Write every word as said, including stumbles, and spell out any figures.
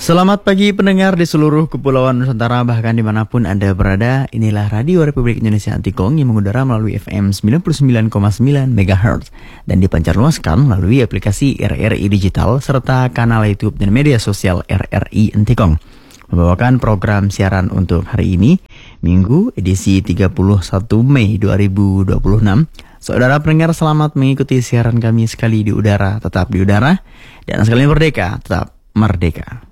Selamat pagi pendengar di seluruh kepulauan Nusantara, bahkan dimanapun Anda berada. Inilah Radio Republik Indonesia Antikong yang mengudara melalui F M sembilan puluh sembilan koma sembilan megahertz dan dipancarluaskan melalui aplikasi R R I Digital serta kanal YouTube dan media sosial R R I Antikong. Membawakan program siaran untuk hari ini, Minggu edisi tiga puluh satu Mei dua ribu dua puluh enam. Saudara pendengar, selamat mengikuti siaran kami sekali di udara, tetap di udara, dan sekali merdeka, tetap merdeka.